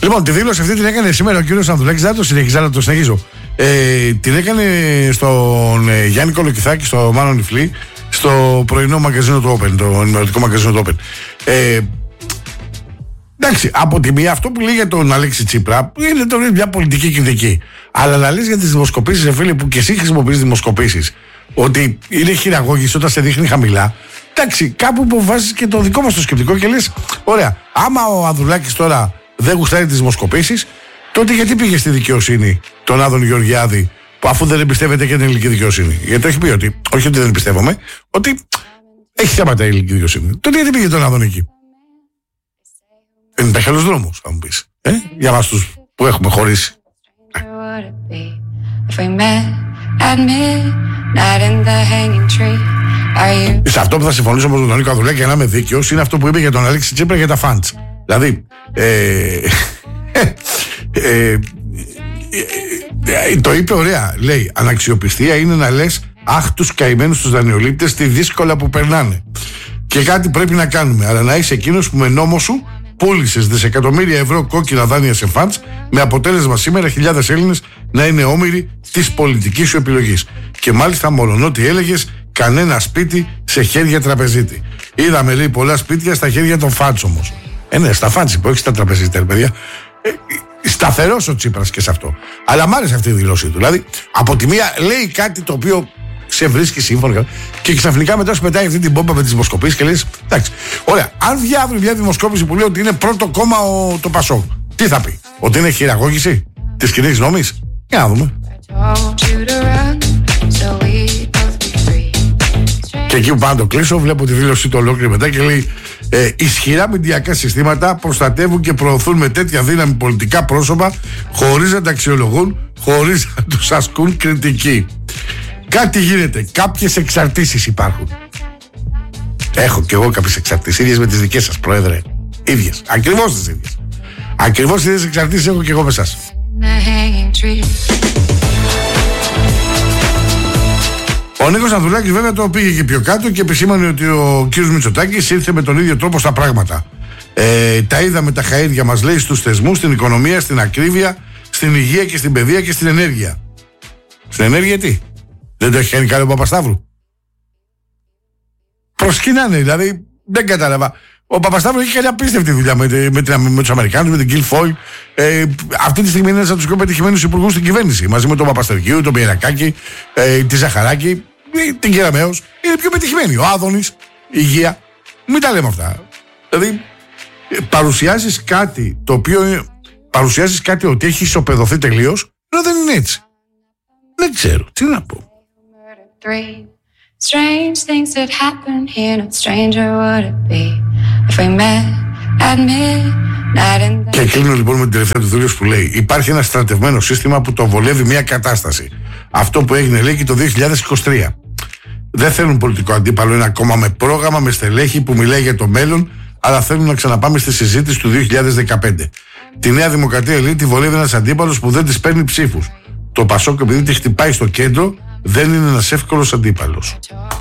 Λοιπόν, τη δήλωση αυτή την έκανε σήμερα ο κύριος Ανδρουλάκης, δεν το συνεχίζω, το συνεχίζω. Την έκανε στον Γιάννη Κολοκυθάκη, στο Μάνο Νιφλή, στο πρωινό μαγκαζίνο του Open, το ενημερωτικό μαγκαζίνο του Open. Εντάξει, από τη μία αυτό που λέει για τον Αλέξη Τσίπρα είναι τώρα μια πολιτική κριτική. Αλλά να λες για τις δημοσκοπήσεις, φίλε, που και εσύ χρησιμοποιείς δημοσκοπήσεις, ότι είναι χειραγώγηση όταν σε δείχνει χαμηλά. Εντάξει, κάπου που βάζεις και το δικό μας το σκεπτικό και λες, ωραία, άμα ο Ανδρουλάκης τώρα δεν γουστάρει τις δημοσκοπήσεις, τότε γιατί πήγε στη δικαιοσύνη τον Άδων Γεωργιάδη, που αφού δεν εμπιστεύεται και την ελληνική δικαιοσύνη? Γιατί έχει πει ότι, όχι ότι δεν εμπιστεύομαι, ότι έχει θέματα η ελληνική δικαιοσύνη. Τότε γιατί πήγε τον Άδων εκεί? Δεν υπάρχει άλλος δρόμος, θα μου πεις. Για εμάς τους που έχουμε χωρίσει. Σε αυτό που θα συμφωνήσω με τον Νίκο Ανδρουλάκη, για να είμαι δίκαιος, είναι αυτό που είπε για τον Αλέξη Τσίπρα για τα φαντς. Δηλαδή, το είπε ωραία. Λέει, αναξιοπιστία είναι να λες αχ τους καημένους τους δανειολήπτες, τι δύσκολα που περνάνε. Και κάτι πρέπει να κάνουμε. Αλλά να είσαι εκείνος που με νόμο σου πούλησες δισεκατομμύρια ευρώ κόκκινα δάνεια σε φαντς, με αποτέλεσμα σήμερα χιλιάδες Έλληνες να είναι όμοιροι της πολιτικής σου επιλογής. Και μάλιστα μολονότι έλεγες κανένα σπίτι σε χέρια τραπεζίτη. Είδαμε, λέει, πολλά σπίτια στα χέρια των φαντς όμως. Ναι, στα φαντς που όχι στα τραπεζίτη, παιδιά. Σταθερός ο Τσίπρας και σε αυτό. Αλλά μ' άρεσε αυτή η δηλώση του. Δηλαδή, από τη μία λέει κάτι το οποίο σε βρίσκει σύμφωνο και ξαφνικά μετά σου πετάει αυτή την πόμπα με τις δημοσκοπήσεις και λες, εντάξει, ωραία, αν βγει αύριο μια δημοσκόπηση που λέει ότι είναι πρώτο κόμμα το Πασόκ, τι θα πει? Ότι είναι χειραγώγηση της κοινής νόμης? Για να δούμε. Και εκεί που πάω να το κλείσω, βλέπω τη δήλωσή του ολόκληρη μετά και λέει, ισχυρά μηντιακά συστήματα προστατεύουν και προωθούν με τέτοια δύναμη πολιτικά πρόσωπα χωρίς να τα αξιολογούν, χωρίς να τους ασκούν κριτική. Κάτι γίνεται, κάποιες εξαρτήσεις υπάρχουν. Έχω κι εγώ κάποιες εξαρτήσεις, ίδιες με τις δικές σας, Πρόεδρε. Ίδιες, ακριβώς τις ίδιες. Ακριβώς τις ίδιες εξαρτήσεις έχω κι εγώ με εσάς. Ο Νίκος Ανδρουλάκης βέβαια το πήγε και πιο κάτω και επισήμανε ότι ο κύριος Μητσοτάκης ήρθε με τον ίδιο τρόπο στα πράγματα. Τα είδαμε τα χαΐρια μας, λέει, στους θεσμούς, στην οικονομία, στην ακρίβεια, στην υγεία και στην παιδεία και στην ενέργεια. Στην ενέργεια τι? Δεν το έχει κάνει καλό ο Παπασταύρου? Προσκυνάνε, δηλαδή δεν κατάλαβα. Ο Παπασταύρου έχει κάνει απίστευτη δουλειά με τους Αμερικάνους, με την Guilfoyle. Αυτή τη στιγμή είναι ένας από τους πιο πετυχημένους υπουργούς στην κυβέρνηση. Μαζί με τον Παπαστερκίου, τον Πιερακάκη, τη Ζαχαράκη, την Κεραμέως. Είναι πιο πετυχημένοι. Ο Άδωνης, υγεία. Μην τα λέμε αυτά. Δηλαδή, παρουσιάζεις κάτι το οποίο. Παρουσιάζεις κάτι ότι έχει ισοπεδωθεί τελείως, ενώ δεν είναι έτσι. Δεν ξέρω, τι να πω. Strange things that happen here, not stranger would it be if we met at midnight. Και κλείνω λοιπόν με την τελευταία του δήλωση που λέει: υπάρχει ένα στρατευμένο σύστημα που το βολεύει μια κατάσταση. Αυτό που έγινε, λέει, και το 2023. Δεν θέλουν πολιτικό αντίπαλο, ένα κόμμα με πρόγραμμα, με στελέχη που μιλάει για το μέλλον, αλλά θέλουν να ξαναπάμε στη συζήτηση του 2015. Τη Νέα Δημοκρατία, λέει, τη βολεύει ένας αντίπαλος που δεν της παίρνει ψήφους. Το Πασόκ, επειδή τη χτυπάει στο κέντρο, δεν είναι ένας εύκολος αντίπαλος.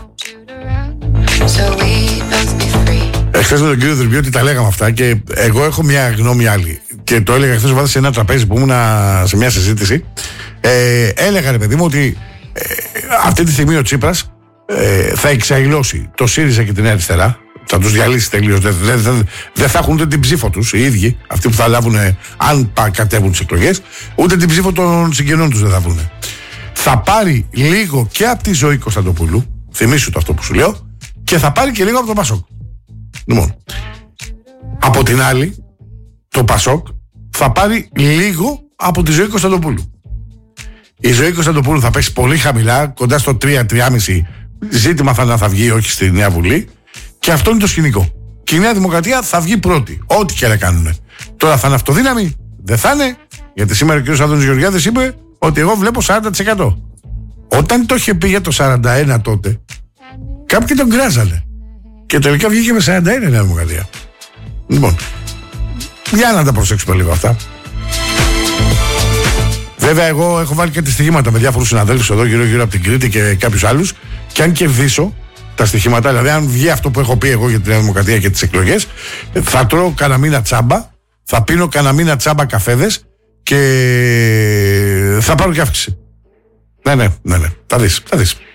Εχθές με τον κύριο Δρυμπιώτη τα λέγαμε αυτά και εγώ έχω μια γνώμη άλλη. Και το έλεγα χθες βάζα σε ένα τραπέζι που ήμουν σε μια συζήτηση. Έλεγα, ρε παιδί μου, ότι αυτή τη στιγμή ο Τσίπρας θα εξαϊλώσει το ΣΥΡΙΖΑ και την Νέα Αριστερά. Θα τους διαλύσει τελείως. Δεν θα έχουν ούτε την ψήφο τους οι ίδιοι, αυτοί που θα λάβουν, αν κατέβουν τις εκλογές, ούτε την ψήφο των συγγενών τους δεν θα βρουν. Θα πάρει λίγο και από τη Ζωή Κωνσταντοπούλου, θυμίσου το αυτό που σου λέω, και θα πάρει και λίγο από το Πασόκ. Λοιπόν, από την άλλη, το Πασόκ θα πάρει λίγο από τη Ζωή Κωνσταντοπούλου. Η Ζωή Κωνσταντοπούλου θα πέσει πολύ χαμηλά, κοντά στο 3-3,5. Ζήτημα θα βγει, όχι στη Νέα Βουλή. Και αυτό είναι το σκηνικό. Και η Νέα Δημοκρατία θα βγει πρώτη, ό,τι και να κάνουν. Τώρα θα είναι αυτοδύναμη, δεν θα είναι, γιατί σήμερα ο κ. Άδωνης Γεωργιάδης είπε ότι εγώ βλέπω 40%. Όταν το είχε πει για το 41 τότε, κάποιοι τον κράζανε. Και τελικά βγήκε με 41 η Νέα Δημοκρατία. Λοιπόν, για να τα προσέξουμε λίγο αυτά. Βέβαια, εγώ έχω βάλει κάτι στοιχήματα με διάφορους συναδέλφους εδώ γύρω από την Κρήτη και κάποιους άλλους. Και αν κερδίσω τα στοιχήματα, δηλαδή αν βγει αυτό που έχω πει εγώ για τη Νέα Δημοκρατία και τις εκλογές, θα τρώω κανένα μήνα τσάμπα, θα πίνω κανένα μήνα τσάμπα καφέδες και θα πάρω και αύξηση. Ναι. Θα δεις.